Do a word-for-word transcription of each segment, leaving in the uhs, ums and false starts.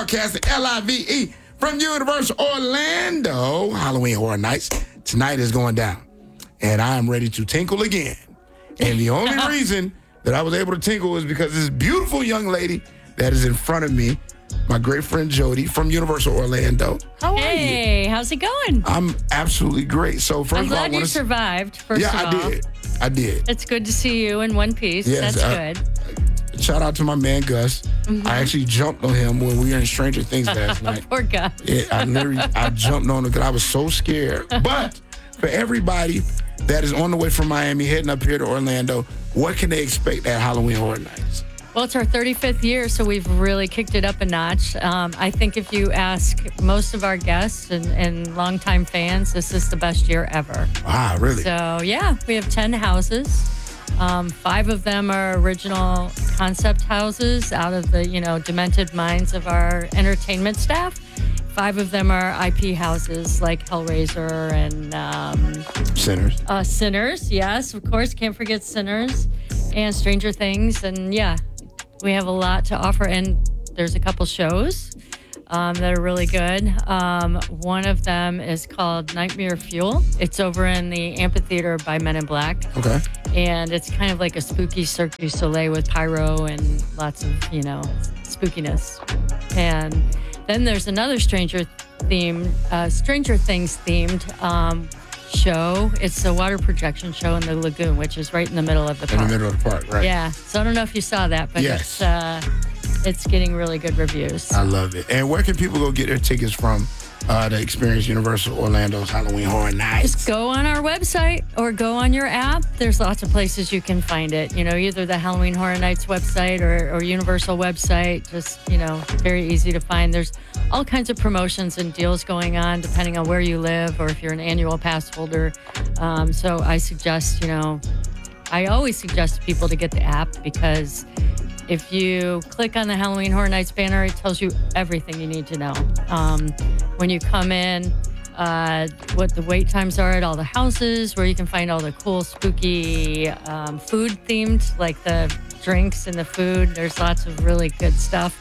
broadcasting L I V E from Universal Orlando. Halloween Horror Nights. Tonight is going down, and I am ready to tinkle again. And the only reason that I was able to tinkle is because this beautiful young lady that is in front of me, my great friend Jody from Universal Orlando. How are you? Hey, how's it going? I'm absolutely great. So first I'm of all, I glad you wanna... survived, first yeah, of all. I did. I did. It's good to see you in one piece. Yes, That's I- good. Shout out to my man Gus. Mm-hmm. I actually jumped on him when we were in Stranger Things last night. Poor guy. Yeah, I literally I jumped on him because I was so scared. But for everybody that is on the way from Miami heading up here to Orlando, what can they expect at Halloween Horror Nights? Well, it's our thirty-fifth year, so we've really kicked it up a notch. Um, I think if you ask most of our guests and, and longtime fans, this is the best year ever. Wow, really? So, yeah, we have ten houses. Um, five of them are original concept houses out of the, you know, demented minds of our entertainment staff. Five of them are I P houses like Hellraiser and um, Sinners. uh, Sinners. Yes, of course, can't forget Sinners and Stranger Things. And yeah, we have a lot to offer. And there's a couple shows um, that are really good. Um, one of them is called Nightmare Fuel. It's over in the amphitheater by Men in Black. Okay. And it's kind of like a spooky Cirque du Soleil with pyro and lots of, you know, spookiness. And then there's another Stranger theme, uh, Stranger Things themed um, show. It's a water projection show in the lagoon, which is right in the middle of the In park. the middle of the park, right? Yeah. So I don't know if you saw that, but Yes. it's uh, it's getting really good reviews. I love it. And where can people go get their tickets from uh, to experience Universal Orlando's Halloween Horror Nights? Just go on our website or go on your app. There's lots of places you can find it. You know, either the Halloween Horror Nights website or, or Universal website. Just, you know, very easy to find. There's all kinds of promotions and deals going on depending on where you live or if you're an annual pass holder. Um, so I suggest, you know, I always suggest to people to get the app because if you click on the Halloween Horror Nights banner, it tells you everything you need to know. Um, when you come in, uh, what the wait times are at all the houses, where you can find all the cool, spooky um, food themed, like the drinks and the food. There's lots of really good stuff.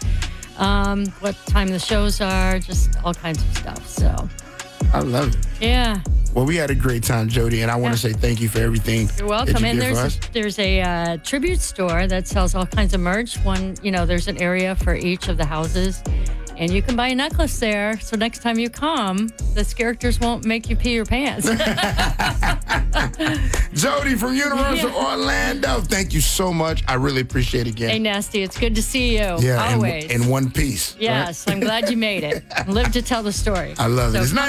Um, what time the shows are, just all kinds of stuff. So, I love it. yeah. Well, we had a great time, Jody, and I want to say thank you for everything. You're welcome. That you And did for there's us. a, there's a uh, tribute store that sells all kinds of merch. One, you know, there's an area for each of the houses, and you can buy a necklace there. So next time you come, the characters won't make you pee your pants. Jody from Universal Orlando, thank you so much. I really appreciate it again. Hey, Nasty, it's good to see you. yeah, in- Always. in, one piece. right? Yes, I'm glad you made it. Live to tell the story. I love it. So It's